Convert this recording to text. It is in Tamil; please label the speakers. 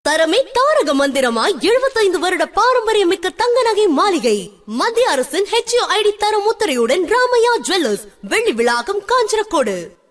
Speaker 1: தரமே தாரக மந்திரமாய் 75 வருட பாரம்பரியமிக்க தங்க நகை மாளிகை. மத்திய அரசின் HUID தர முத்திரையுடன் ராமையா ஜுவல்லர்ஸ், வெள்ளி விழாக்கம், காஞ்சனக்கோடு.